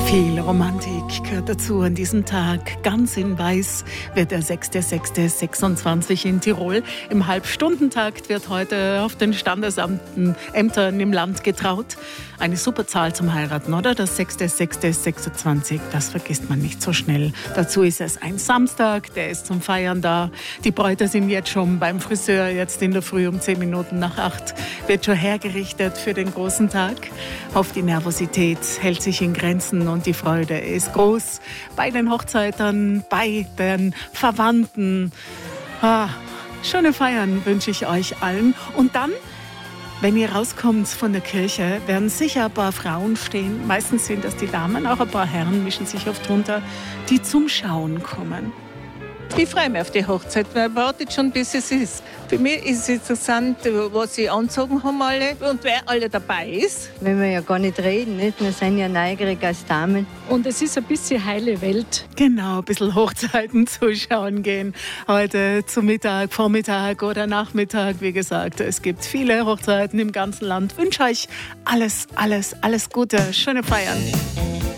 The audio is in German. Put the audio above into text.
Viel Romantik gehört dazu an diesem Tag. Ganz in Weiß wird der 6.6.26 in Tirol. Im Halbstundentakt wird heute auf den Standesämtern im Land getraut. Eine super Zahl zum Heiraten, oder? Das 6.6.26, das vergisst man nicht so schnell. Dazu ist es ein Samstag, der ist zum Feiern da. Die Bräute sind jetzt schon beim Friseur, jetzt in der Früh um 10 Minuten nach 8. Wird schon hergerichtet für den großen Tag. Auf die Nervosität hält sich in Grenzen und die Freude ist groß bei den Hochzeitern, bei den Verwandten. Schöne Feiern wünsche ich euch allen. Und dann, wenn ihr rauskommt von der Kirche, werden sicher ein paar Frauen stehen. Meistens sind das die Damen, auch ein paar Herren mischen sich oft drunter, die zum Schauen kommen. Ich freue mich auf die Hochzeit, weil man wartet schon, bis es ist. Für mich ist es interessant, was sie anzogen haben alle und wer alle dabei ist. Wenn wir ja gar nicht reden, nicht? Wir sind ja neugierig als Damen. Und es ist ein bisschen heile Welt. Genau, ein bisschen Hochzeiten zuschauen gehen. Heute zum Mittag, Vormittag oder Nachmittag. Wie gesagt, es gibt viele Hochzeiten im ganzen Land. Ich wünsche euch alles Gute, schöne Feiern.